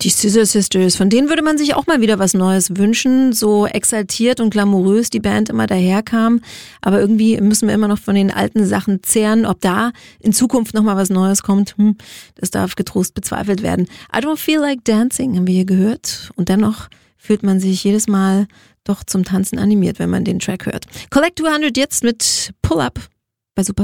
Die Scissor Sisters, von denen würde man sich auch mal wieder was Neues wünschen. So exaltiert und glamourös die Band immer daherkam. Aber irgendwie müssen wir immer noch von den alten Sachen zehren. Ob da in Zukunft noch mal was Neues kommt, das darf getrost bezweifelt werden. I Don't Feel Like Dancing haben wir hier gehört. Und dennoch fühlt man sich jedes Mal doch zum Tanzen animiert, wenn man den Track hört. Collect 200 jetzt mit Pull Up bei Super